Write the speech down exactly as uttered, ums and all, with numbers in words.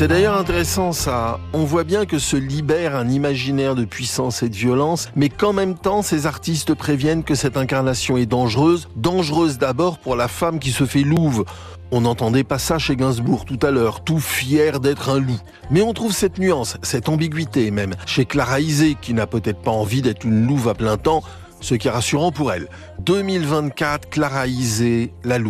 C'est d'ailleurs intéressant ça. On voit bien que se libère un imaginaire de puissance et de violence, mais qu'en même temps, ces artistes préviennent que cette incarnation est dangereuse. Dangereuse d'abord pour la femme qui se fait louve. On n'entendait pas ça chez Gainsbourg tout à l'heure, tout fier d'être un loup. Mais on trouve cette nuance, cette ambiguïté même, chez Clara Isé, qui n'a peut-être pas envie d'être une louve à plein temps, ce qui est rassurant pour elle. deux mille vingt-quatre, Clara Isé, la louve.